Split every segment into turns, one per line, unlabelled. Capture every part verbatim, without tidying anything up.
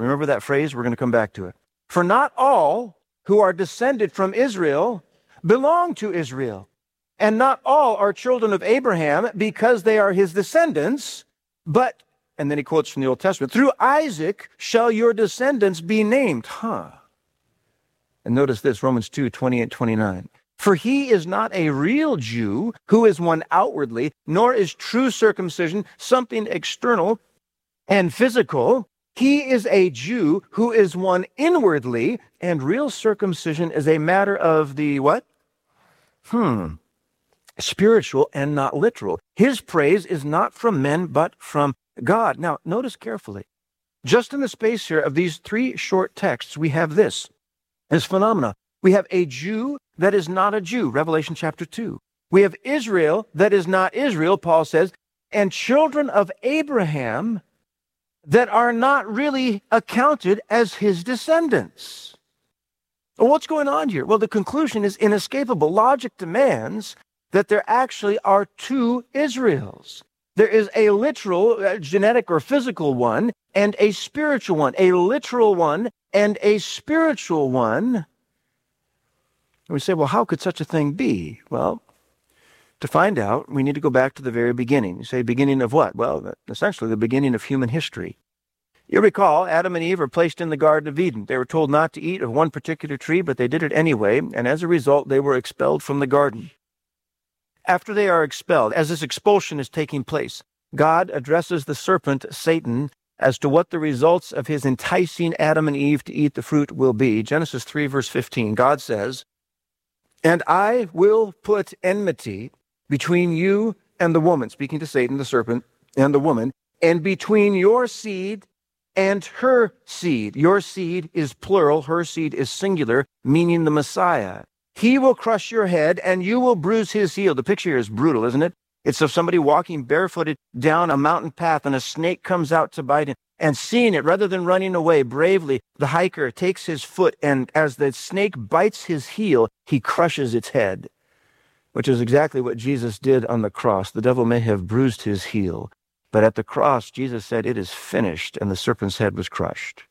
Remember that phrase? We're going to come back to it. For not all who are descended from Israel belong to Israel, and not all are children of Abraham because they are his descendants, but, and then he quotes from the Old Testament, through Isaac shall your descendants be named. Huh. And notice this, Romans two, twenty-eight, twenty-nine. For he is not a real Jew who is one outwardly, nor is true circumcision something external and physical. He is a Jew who is one inwardly, and real circumcision is a matter of the what? Hmm. Spiritual and not literal. His praise is not from men, but from God. Now, notice carefully. Just in the space here of these three short texts, we have this. This phenomena. We have a Jew that is not a Jew, Revelation chapter two. We have Israel that is not Israel, Paul says, and children of Abraham that are not really accounted as his descendants. Well, what's going on here? Well, the conclusion is inescapable. Logic demands that there actually are two Israels. There is a literal, uh, genetic or physical one, and a spiritual one. A literal one and a spiritual one. And we say, well, how could such a thing be? Well, to find out, we need to go back to the very beginning. You say, beginning of what? Well, essentially the beginning of human history. You recall, Adam and Eve are placed in the Garden of Eden. They were told not to eat of one particular tree, but they did it anyway, and as a result, they were expelled from the garden. After they are expelled, as this expulsion is taking place, God addresses the serpent, Satan, as to what the results of his enticing Adam and Eve to eat the fruit will be. Genesis three, verse fifteen, God says, "And I will put enmity between you and the woman," speaking to Satan, the serpent, and the woman, "and between your seed and her seed." Your seed is plural, her seed is singular, meaning the Messiah. "He will crush your head, and you will bruise his heel." The picture here is brutal, isn't it? It's of somebody walking barefooted down a mountain path, and a snake comes out to bite him. And seeing it, rather than running away bravely, the hiker takes his foot, and as the snake bites his heel, he crushes its head, which is exactly what Jesus did on the cross. The devil may have bruised his heel, but at the cross, Jesus said, "It is finished," and the serpent's head was crushed.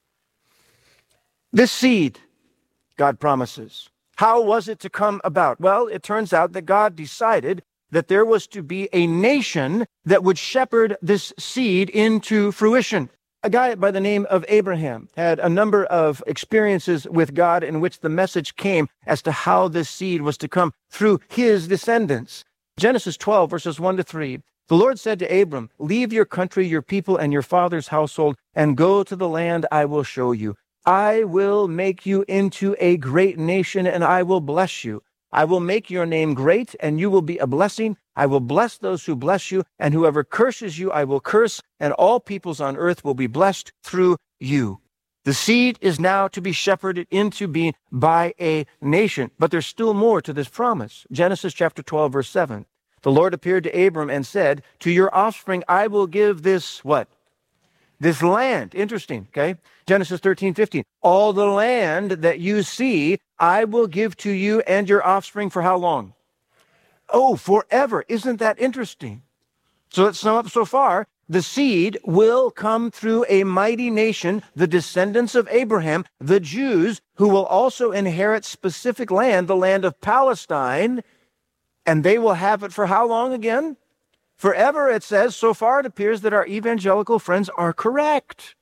This seed, God promises. How was it to come about? Well, it turns out that God decided that there was to be a nation that would shepherd this seed into fruition. A guy by the name of Abraham had a number of experiences with God in which the message came as to how this seed was to come through his descendants. Genesis twelve, verses one to three. The Lord said to Abram, "Leave your country, your people, and your father's household, and go to the land I will show you. I will make you into a great nation, and I will bless you. I will make your name great, and you will be a blessing. I will bless those who bless you, and whoever curses you, I will curse, and all peoples on earth will be blessed through you." The seed is now to be shepherded into being by a nation. But there's still more to this promise. Genesis chapter twelve, verse seven. The Lord appeared to Abram and said, "To your offspring I will give this," what? This land. Interesting, okay? Genesis thirteen, fifteen. "All the land that you see, I will give to you and your offspring for how long?" Oh, forever. Isn't that interesting? So let's sum up so far. The seed will come through a mighty nation, the descendants of Abraham, the Jews, who will also inherit specific land, the land of Palestine, and they will have it for how long again? Forever, it says. So far, it appears that our evangelical friends are correct.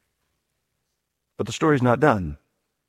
But the story's not done.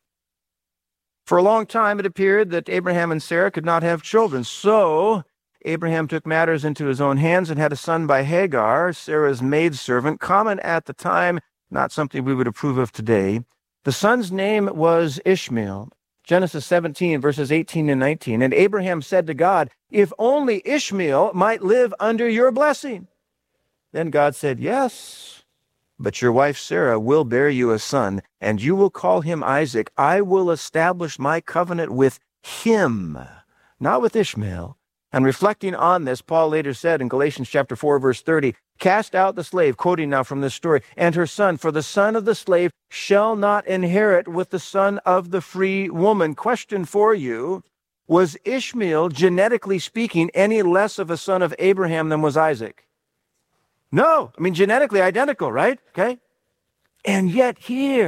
For a long time, it appeared that Abraham and Sarah could not have children. So Abraham took matters into his own hands and had a son by Hagar, Sarah's maidservant, common at the time, not something we would approve of today. The son's name was Ishmael. Genesis seventeen, verses eighteen and nineteen. "And Abraham said to God, 'If only Ishmael might live under your blessing.' Then God said, 'Yes, but your wife Sarah will bear you a son, and you will call him Isaac. I will establish my covenant with him,'" not with Ishmael. And reflecting on this, Paul later said in Galatians chapter four, verse thirty, "Cast out the slave," quoting now from this story, "and her son, for the son of the slave shall not inherit with the son of the free woman." Question for you, was Ishmael, genetically speaking, any less of a son of Abraham than was Isaac? No. I mean, genetically identical, right? Okay. And yet here,